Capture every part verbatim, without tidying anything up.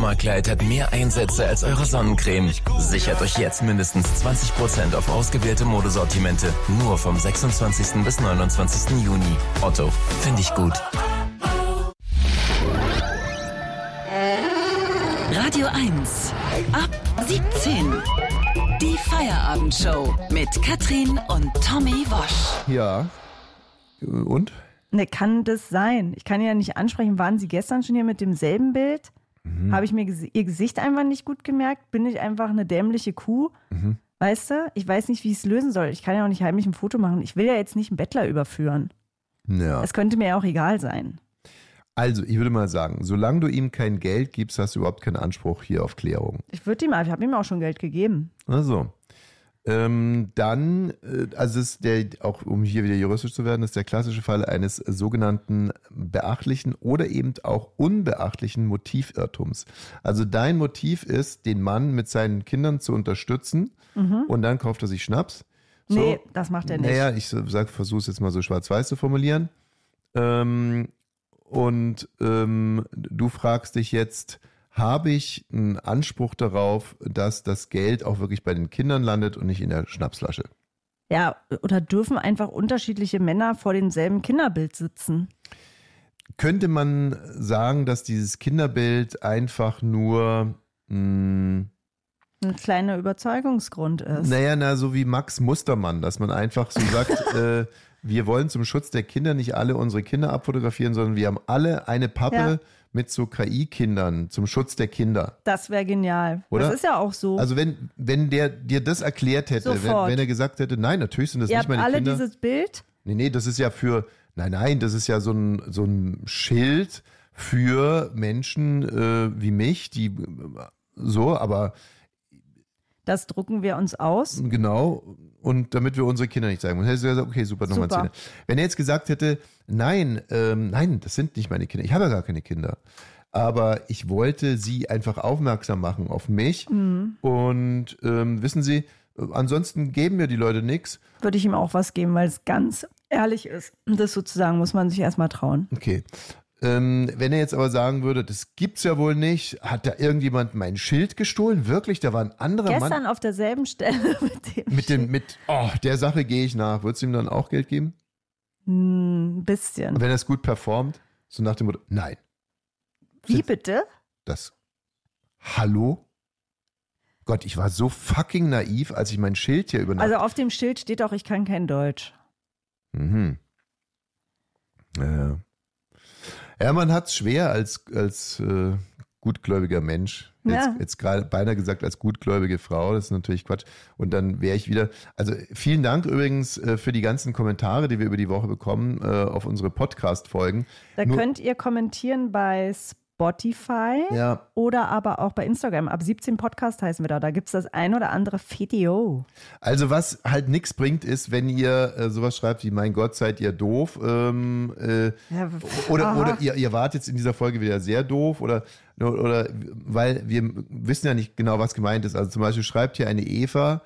Sommerkleid hat mehr Einsätze als eure Sonnencreme. Sichert euch jetzt mindestens zwanzig Prozent auf ausgewählte Modesortimente. Nur vom sechsundzwanzigsten bis neunundzwanzigsten Juni. Otto, finde ich gut. Radio eins. Ab siebzehn. Die Feierabendshow mit Katrin und Tommy Wosch. Ja. Und? Ne, kann das sein? Ich kann ja nicht ansprechen, waren Sie gestern schon hier mit demselben Bild? Mhm. Habe ich mir ges- Ihr Gesicht einfach nicht gut gemerkt? Bin ich einfach eine dämliche Kuh? Mhm. Weißt du? Ich weiß nicht, wie ich es lösen soll. Ich kann ja auch nicht heimlich ein Foto machen. Ich will ja jetzt nicht einen Bettler überführen. Ja. Es könnte mir ja auch egal sein. Also, ich würde mal sagen, solange du ihm kein Geld gibst, hast du überhaupt keinen Anspruch hier auf Klärung. Ich würde ihm, ich habe ihm auch schon Geld gegeben. Also, ähm, dann, äh, also ist der, auch um hier wieder juristisch zu werden, ist der klassische Fall eines sogenannten beachtlichen oder eben auch unbeachtlichen Motivirrtums. Also dein Motiv ist, den Mann mit seinen Kindern zu unterstützen mhm. und dann kauft er sich Schnaps. So, nee, das macht er nicht. Naja, ich sag, versuche es jetzt mal so schwarz-weiß zu formulieren. Ähm, und ähm, du fragst dich jetzt, habe ich einen Anspruch darauf, dass das Geld auch wirklich bei den Kindern landet und nicht in der Schnapsflasche? Ja, oder dürfen einfach unterschiedliche Männer vor demselben Kinderbild sitzen? Könnte man sagen, dass dieses Kinderbild einfach nur mh, ein kleiner Überzeugungsgrund ist? Naja, na, so wie Max Mustermann, dass man einfach so sagt, äh, wir wollen zum Schutz der Kinder nicht alle unsere Kinder abfotografieren, sondern wir haben alle eine Pappe ja. mit so K I-Kindern zum Schutz der Kinder. Das wäre genial. Oder? Das ist ja auch so. Also wenn, wenn der dir das erklärt hätte, wenn, wenn er gesagt hätte, nein, natürlich sind das Ihr nicht meine habt alle Kinder. dieses Bild? Nee, nee, das ist ja für, nein, nein, das ist ja so ein, so ein Schild für Menschen äh, wie mich, die so, aber das drucken wir uns aus. Genau, und damit wir unsere Kinder nicht zeigen. Und hätte gesagt, okay, super, nochmal Szene. Wenn er jetzt gesagt hätte, nein, ähm, nein, das sind nicht meine Kinder, ich habe ja gar keine Kinder. Aber ich wollte sie einfach aufmerksam machen auf mich. Mhm. Und ähm, wissen Sie, ansonsten geben mir die Leute nichts. Würde ich ihm auch was geben, weil es ganz ehrlich ist. Das sozusagen muss man sich erstmal trauen. Okay. Ähm, wenn er jetzt aber sagen würde, das gibt's ja wohl nicht, hat da irgendjemand mein Schild gestohlen? Wirklich? Da war ein anderer Gestern Mann. Gestern auf derselben Stelle mit dem Mit dem, mit, oh, der Sache gehe ich nach. Würdest du ihm dann auch Geld geben? Ein bisschen. Und wenn er es gut performt, so nach dem Motto, nein. Wie bitte? Das, hallo? Gott, ich war so fucking naiv, als ich mein Schild hier übernahm. Also auf dem Schild steht auch, ich kann kein Deutsch. Mhm. Ja. Ja, man hat es schwer als, als äh, gutgläubiger Mensch. Jetzt, ja. jetzt gerade beinahe gesagt als gutgläubige Frau, das ist natürlich Quatsch. Und dann wäre ich wieder, also vielen Dank übrigens äh, für die ganzen Kommentare, die wir über die Woche bekommen äh, auf unsere Podcast-Folgen. Da Nur, könnt ihr kommentieren bei Spotify ja. oder aber auch bei Instagram. Ab siebzehn Podcast heißen wir da. Da gibt es das ein oder andere Video. Also was halt nichts bringt, ist, wenn ihr äh, sowas schreibt wie, mein Gott, seid ihr doof. Ähm, äh, ja, oder oder ihr, ihr wart jetzt in dieser Folge wieder sehr doof. Oder, oder weil wir wissen ja nicht genau, was gemeint ist. Also zum Beispiel schreibt hier eine Eva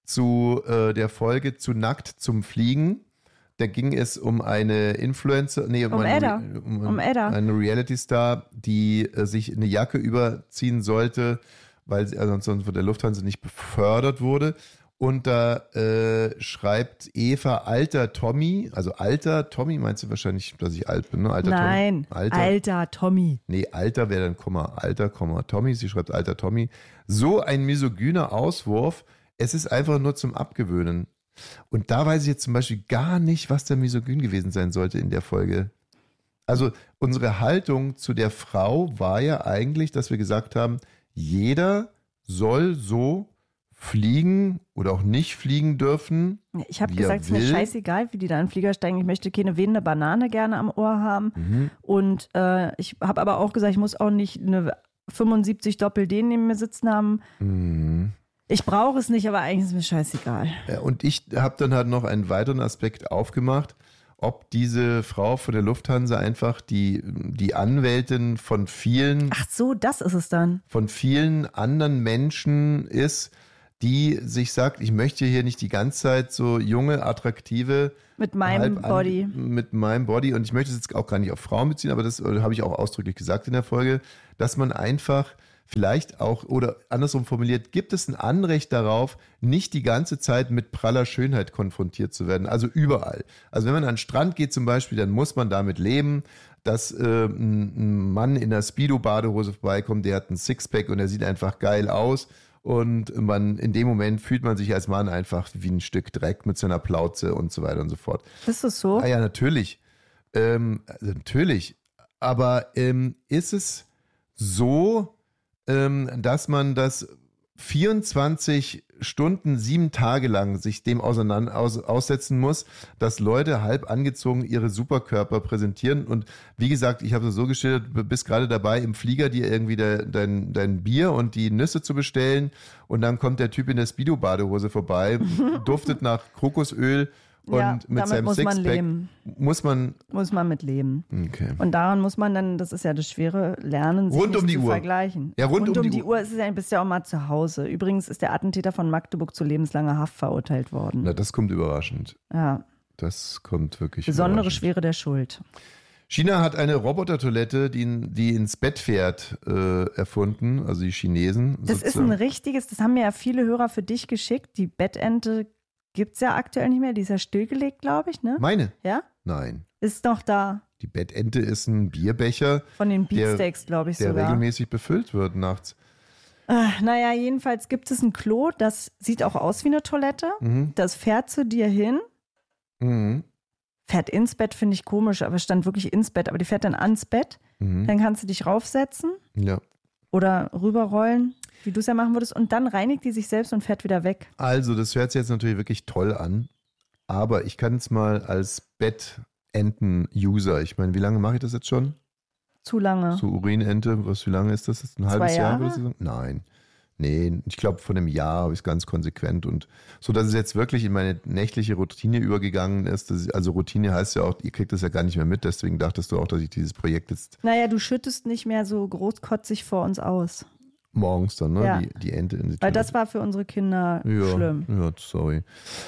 zu äh, der Folge zu Nackt zum Fliegen. Da ging es um eine Influencer, nee, um, um, eine, Edda. um, um Edda. eine Reality-Star, die äh, sich eine Jacke überziehen sollte, weil sie also sonst von der Lufthansa nicht befördert wurde. Und da äh, schreibt Eva, alter Tommy, also alter Tommy, meinst du wahrscheinlich, dass ich alt bin, ne? Alter Nein, Tommy. Alter, alter Tommy. Nee, alter wäre dann Komma, alter, Komma, Tommy, sie schreibt alter Tommy. So ein misogyner Auswurf, es ist einfach nur zum Abgewöhnen. Und da weiß ich jetzt zum Beispiel gar nicht, was der misogyn gewesen sein sollte in der Folge. Also unsere Haltung zu der Frau war ja eigentlich, dass wir gesagt haben, jeder soll so fliegen oder auch nicht fliegen dürfen. Ich habe gesagt, es ist mir scheißegal, wie die da in den Flieger steigen. Ich möchte keine wehende Banane gerne am Ohr haben. Mhm. Und äh, ich habe aber auch gesagt, ich muss auch nicht eine fünfundsiebzig Doppel-D neben mir sitzen haben. Mhm. Ich brauche es nicht, aber eigentlich ist mir scheißegal. Ja, und ich habe dann halt noch einen weiteren Aspekt aufgemacht, ob diese Frau von der Lufthansa einfach die, die Anwältin von vielen... Ach so, das ist es dann. ...von vielen anderen Menschen ist, die sich sagt, ich möchte hier nicht die ganze Zeit so junge, attraktive... Mit meinem Body. An, mit meinem Body. Und ich möchte es jetzt auch gar nicht auf Frauen beziehen, aber das habe ich auch ausdrücklich gesagt in der Folge, dass man einfach vielleicht auch, oder andersrum formuliert, gibt es ein Anrecht darauf, nicht die ganze Zeit mit praller Schönheit konfrontiert zu werden, also überall. Also wenn man an den Strand geht zum Beispiel, dann muss man damit leben, dass äh, ein, ein Mann in einer Speedo-Badehose vorbeikommt, der hat ein Sixpack und der sieht einfach geil aus und man in dem Moment fühlt man sich als Mann einfach wie ein Stück Dreck mit seiner Plauze und so weiter und so fort. Ist das so? Ah ja, natürlich. Ähm, also natürlich. Aber ähm, ist es so, ähm, dass man das vierundzwanzig Stunden, sieben Tage lang sich dem auseinander, aus, aussetzen muss, dass Leute halb angezogen ihre Superkörper präsentieren. Und wie gesagt, ich habe es so geschildert, du bist gerade dabei, im Flieger dir irgendwie de, dein, dein Bier und die Nüsse zu bestellen. Und dann kommt der Typ in der Speedo-Badehose vorbei, duftet nach Kokosöl. Und ja, mit damit seinem muss man Sixpack leben. muss man... Muss man mit leben. Okay. Und daran muss man dann, das ist ja das schwere Lernen, sich Rund nicht um die zu Uhr. vergleichen. Ja, rund, rund um, um die, die Uhr. Uhr ist es ja, bist ja auch mal zu Hause. Übrigens ist der Attentäter von Magdeburg zu lebenslanger Haft verurteilt worden. Na, das kommt überraschend. Ja. Das kommt wirklich Besondere überraschend. Schwere der Schuld. China hat eine Robotertoilette, die, die ins Bett fährt, äh, erfunden, also die Chinesen. Das sozusagen. ist ein richtiges, das haben mir ja viele Hörer für dich geschickt. Die Bettente gibt es ja aktuell nicht mehr, die ist ja stillgelegt, glaube ich, ne? Meine? Ja? Nein. Ist noch da. Die Bettente ist ein Bierbecher, Von den Beatsteaks, glaube ich der sogar. regelmäßig befüllt wird nachts. Äh, naja, jedenfalls gibt es ein Klo, das sieht auch aus wie eine Toilette. Mhm. Das fährt zu dir hin. Mhm. Fährt ins Bett, finde ich komisch, aber stand wirklich ins Bett. Aber die fährt dann ans Bett. Mhm. Dann kannst du dich raufsetzen Ja. oder rüberrollen, wie du es ja machen würdest. Und dann reinigt die sich selbst und fährt wieder weg. Also, das hört sich jetzt natürlich wirklich toll an. Aber ich kann es mal als Bettenten-User, ich meine, wie lange mache ich das jetzt schon? Zu lange. So Urinente, was, wie lange ist das? Ein halbes Zwei Jahr? Jahre? Würdest du sagen? Nein. Nee, ich glaube, von einem Jahr habe ich es ganz konsequent und so, dass es jetzt wirklich in meine nächtliche Routine übergegangen ist. Das, also Routine heißt ja auch, ihr kriegt das ja gar nicht mehr mit, deswegen dachtest du auch, dass ich dieses Projekt jetzt Naja, du schüttest nicht mehr so großkotzig vor uns aus. morgens dann, ne? Ja. Die, die Ente in die Weil Toilette. das war für unsere Kinder ja, schlimm. Ja, sorry.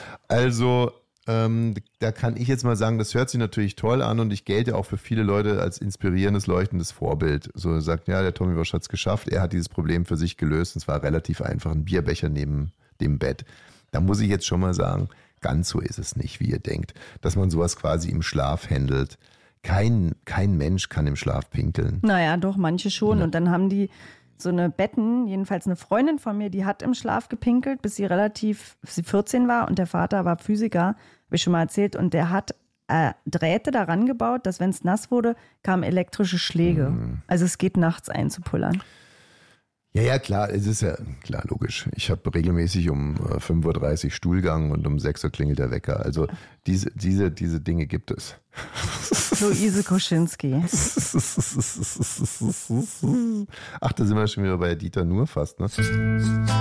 Also, ähm, da kann ich jetzt mal sagen, das hört sich natürlich toll an und ich gelte auch für viele Leute als inspirierendes, leuchtendes Vorbild. So er sagt, ja, der Tommy Wosch hat es geschafft, er hat dieses Problem für sich gelöst und zwar relativ einfach, ein Bierbecher neben dem Bett. Da muss ich jetzt schon mal sagen, ganz so ist es nicht, wie ihr denkt, dass man sowas quasi im Schlaf handelt. Kein, kein Mensch kann im Schlaf pinkeln. Naja, doch, manche schon. Ja. Und dann haben die so eine Betten, jedenfalls eine Freundin von mir, die hat im Schlaf gepinkelt, bis sie relativ, bis sie vierzehn war und der Vater war Physiker, habe ich schon mal erzählt, und der hat äh, Drähte daran gebaut, dass wenn es nass wurde, kamen elektrische Schläge. Mhm. Also es geht nachts einzupullern. Ja, ja, klar, es ist ja klar, logisch. Ich habe regelmäßig um äh, fünf Uhr dreißig Stuhlgang und um sechs Uhr klingelt der Wecker. Also diese, diese, diese Dinge gibt es. Luise Koschinski. Ach, da sind wir schon wieder bei Dieter Nuhr fast, ne?